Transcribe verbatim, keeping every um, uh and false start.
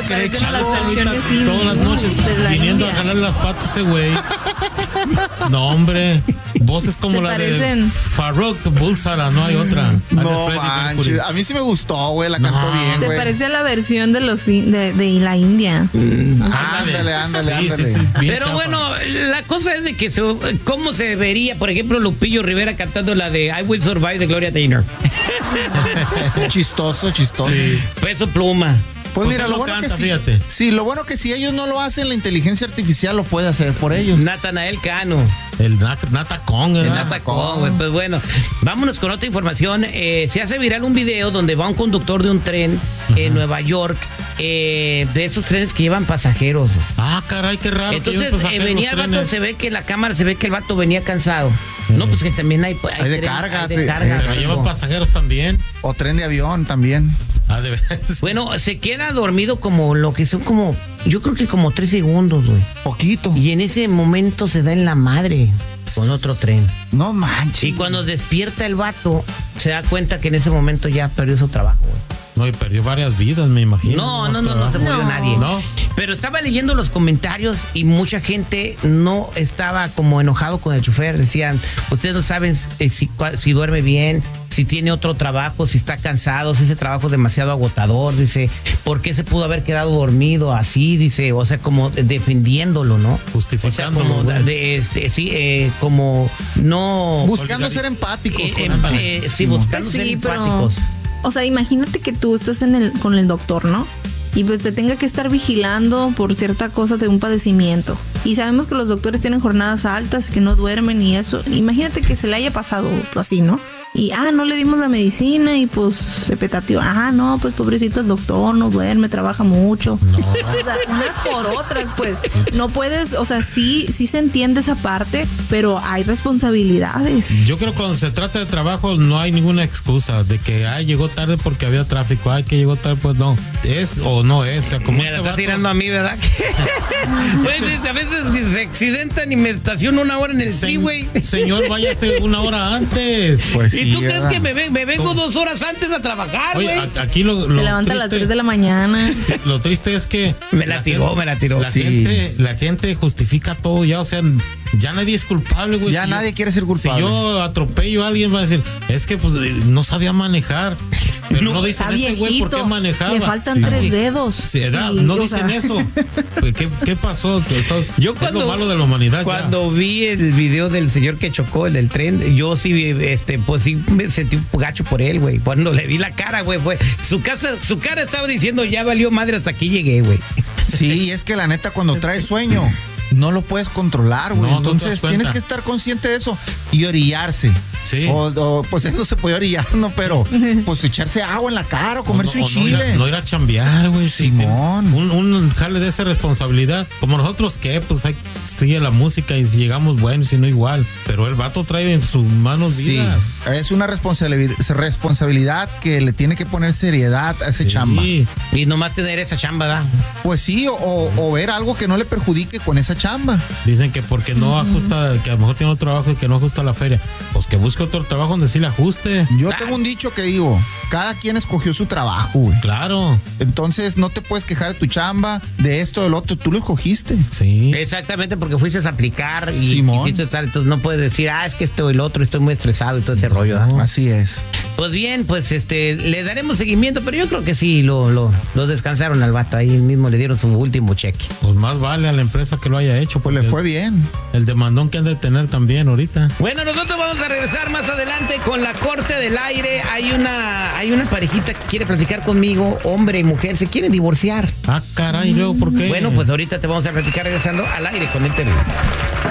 me quedé parecen a las chavo ahorita canciones, sí, todas las ¿no? noches De la viniendo India. a jalar las patas ese güey. No, hombre. Voces como Se la parecen. de Farouk Bulsara, no hay otra. No Hay de Freddie manches. Mercury. A mí sí me gustó, güey. La No. cantó bien, Se güey. parece a la versión de los in- de, de la India. Ándale, ándale, Sí, ándale. sí, sí, bien Pero chafa. bueno, la cosa es de que se, cómo se vería, por ejemplo, Lupillo Rivera cantando la de I Will Survive de Gloria Gaynor. Chistoso, chistoso. Sí. Peso Pluma. Pues, Pues mira, él lo lo bueno canta, que sí. fíjate. Sí, lo bueno que si ellos no lo hacen, la inteligencia artificial lo puede hacer por ellos. Natanael Cano. El Nat- Nata Kong, El ¿verdad? Natacón, güey. Pues bueno, vámonos con otra información. Eh, se hace viral un video donde va un conductor de un tren en Nueva York, eh, de esos trenes que llevan pasajeros. güey. Ah, caray, qué raro. que Entonces lleven eh, pasajeros venía el los vato, trenes. se ve que en la cámara se ve que el vato venía cansado. No, pues que también hay, Hay de tren- carga, hay de te- carga, Pero algo. llevan pasajeros también. O tren de avión también. Ah, de veras. Bueno, se queda dormido como lo que son como, yo creo que como tres segundos, güey. Poquito. Y en ese momento se da en la madre con otro tren. No manches. Y cuando despierta el vato, se da cuenta que en ese momento ya perdió su trabajo, güey. No, y perdió varias vidas, me imagino. No, no, no, no se murió No. nadie. ¿No? Pero estaba leyendo los comentarios y mucha gente no estaba como enojado con el chofer. Decían, ustedes no saben eh, si, cua- si duerme bien, si tiene otro trabajo, si está cansado, si ese trabajo es demasiado agotador. Dice, ¿por qué se pudo haber quedado dormido así? Dice, o sea, como de- defendiéndolo, ¿no? Justificándolo, O sea, como, güey. de, este, sí, eh, como no... Buscando Solidariz- ser empáticos. eh, con em- el- eh, sí, buscando Pues ser sí, pero- empáticos. O sea, imagínate que tú estás en el, con el doctor, ¿no? Y pues te tenga que estar vigilando por cierta cosa de un padecimiento. Y sabemos que los doctores tienen jornadas altas, que no duermen y eso. Imagínate que se le haya pasado así, ¿no? Y, ah, no le dimos la medicina y pues se petateó. Ah, no, pues pobrecito el doctor, no duerme, trabaja mucho. No. O sea, unas por otras, pues. No puedes, o sea, sí, sí se entiende esa parte, pero hay responsabilidades. Yo creo que cuando se trata de trabajo no hay ninguna excusa de que ay, llegó tarde porque había tráfico, ay, que llegó tarde, pues no, es o no es, o sea, como Me este la está vato- tirando a mí, ¿verdad? Güey, a veces si se accidentan y me estaciono una hora en el Se- freeway. Señor, váyase una hora antes. Pues ¿Y sí, tú crees ¿verdad? que me, ven- me vengo dos horas antes a trabajar, Oye, güey? a- aquí lo, Se lo levanta a las triste- tres de la mañana. sí, lo triste es que Me la tiró, gente- me la tiró. La Sí. gente, la gente justifica todo ya, o sea, ya nadie es culpable, güey. Ya Si nadie yo- quiere ser culpable. Si yo atropello a alguien va a decir, es que pues eh, no sabía manejar. Pero no, No, dicen Está ese güey por qué viejito, manejaba. le faltan Sí. tres dedos. Sí, ¿verdad? Y, no o dicen sea, eso. Pues, ¿Qué, qué pasó? Que estás- Yo es cuando, lo malo de la humanidad. ya. cuando vi el video del señor que chocó, el del tren, yo sí, este, pues sí me sentí un gacho por él, güey. Cuando le vi la cara, güey, fue, su casa, su cara estaba diciendo, ya valió madre, hasta aquí llegué, güey. Sí, es que la neta, cuando traes sueño, no lo puedes controlar, güey. No, no te das Entonces cuenta. tienes que estar consciente de eso y orillarse. Sí. O, o, pues él no se puede orillar, no, pero pues echarse agua en la cara o comerse no, un o no ir a- chile. No ir a chambear, güey. sí, Simón. Un, un jale de esa responsabilidad. Como nosotros, ¿qué? Pues hay, sigue la música y si llegamos, bueno, si no, igual. Pero el vato trae en sus manos Sí, vidas. es una responsabilidad, responsabilidad que le tiene que poner seriedad a ese Sí. chamba. Y nomás tener esa chamba, ¿da? Pues sí, o, o ver algo que no le perjudique con esa chamba. Dicen que porque no ajusta, que a lo mejor tiene otro trabajo y que no ajusta la feria. Pues que busque otro trabajo donde sí le ajuste. Yo tengo un dicho que digo, cada quien escogió su trabajo, güey. Claro. Entonces no te puedes quejar de tu chamba, de esto, del otro, tú lo escogiste. Sí. Exactamente, porque fuiste a aplicar y Simón. quisiste estar, entonces no puedes decir, ah, es que esto y el otro, estoy muy estresado y todo ese rollo, ¿da? Así es. Pues bien, pues este, le daremos seguimiento, pero yo creo que sí, lo, lo, lo descansaron al vato, ahí mismo le dieron su último cheque. Pues más vale a la empresa que lo haya hecho. Pues le porque fue bien. El demandón que han de tener también ahorita. Bueno, nosotros vamos a regresar más adelante con la corte del aire. Hay una, hay una parejita que quiere platicar conmigo, hombre y mujer, se quieren divorciar. Ah, caray, luego, ¿por qué? Bueno, pues ahorita te vamos a platicar regresando al aire con el T V.